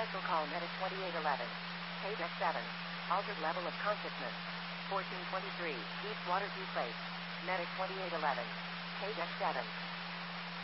Special call Medic 2811. Page X7. Altered level of consciousness. 1423. East Waterview Place. Medic 2811. Page X7.